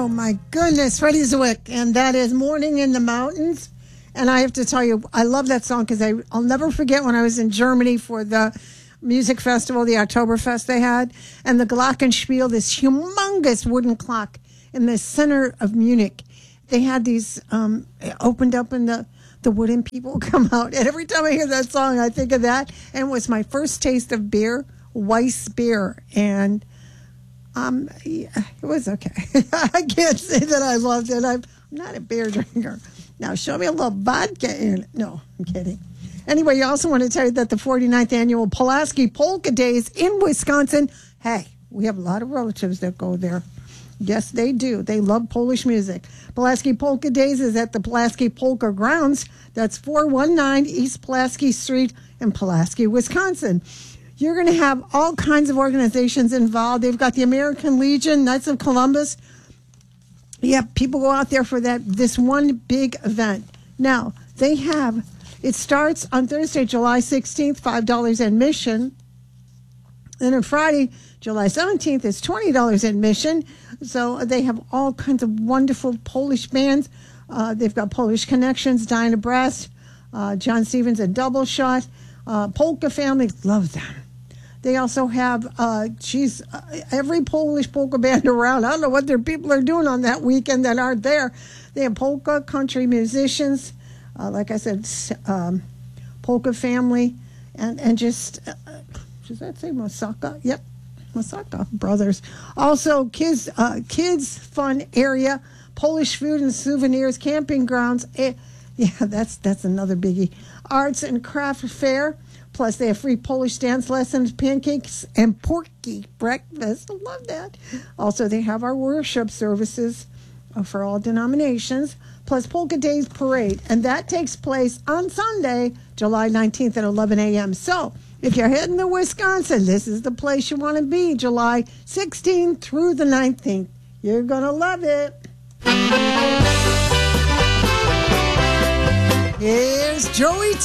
my goodness, Freddie Zwick, and that is Morning in the Mountains. And I have to tell you, I love that song because I'll never forget when I was in Germany for the music festival, the Oktoberfest they had, and the Glockenspiel, this humongous wooden clock in the center of Munich. They had these opened up and the wooden people come out. And every time I hear that song, I think of that. And it was my first taste of beer, Weiss beer. And yeah, it was okay. I can't say that I loved it. I'm not a beer drinker. Now, show me a little vodka in it. No, I'm kidding. Anyway, I also want to tell you that the 49th annual Pulaski Polka Days in Wisconsin. Hey, we have a lot of relatives that go there. Yes, they do. They love Polish music. Pulaski Polka Days is at the Pulaski Polka Grounds. That's 419 East Pulaski Street in Pulaski, Wisconsin. You're going to have all kinds of organizations involved. They've got the American Legion, Knights of Columbus. Yeah, people go out there for this one big event. Now, it starts on Thursday, July 16th, $5 admission. And on Friday, July 17th, is $20 admission. So they have all kinds of wonderful Polish bands. They've got Polish Connections, Dinah Brass, John Stevens and Double Shot. Polka Family, love them. They also have, every Polish polka band around. I don't know what their people are doing on that weekend that aren't there. They have polka country musicians, like I said, Polka Family, and just, does that say Masaka? Yep, Masaka Brothers. Also, kids fun area, Polish food and souvenirs, camping grounds. Yeah, that's another biggie. Arts and craft fair. Plus, they have free Polish dance lessons, pancakes, and porky breakfast. I love that. Also, they have our worship services for all denominations, plus Polka Days Parade. And that takes place on Sunday, July 19th at 11 a.m. So, if you're heading to Wisconsin, this is the place you want to be, July 16th through the 19th. You're going to love it. Here's Joey